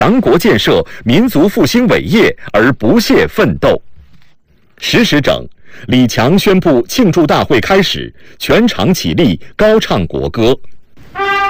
党国建设、民族复兴伟业而不懈奋斗。10时整，李强宣布庆祝大会开始，全场起立高唱国歌。